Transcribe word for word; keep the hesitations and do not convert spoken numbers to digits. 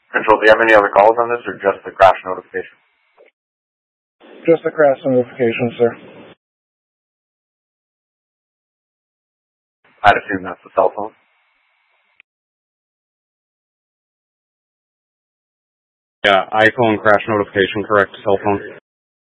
Control, do you have any other calls on this or just the crash notification? Just the crash notification, sir. I'd assume that's the cell phone. Yeah, iPhone crash notification, correct, cell phone.